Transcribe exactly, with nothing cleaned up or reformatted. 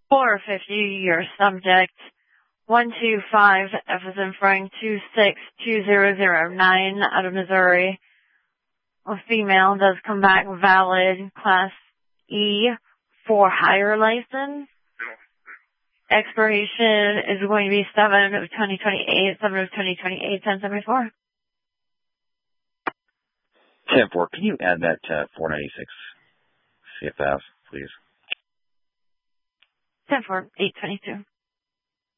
four fifty, your subject, one two five, F as in Frank, two six two zero zero nine, out of Missouri. A female, does come back valid, Class E for hire license. Expiration is going to be seven of twenty twenty-eight, seven of twenty twenty-eight, ten seventy-four. ten four, can you add that to four ninety-six C F F, please? ten four, eight twenty-two.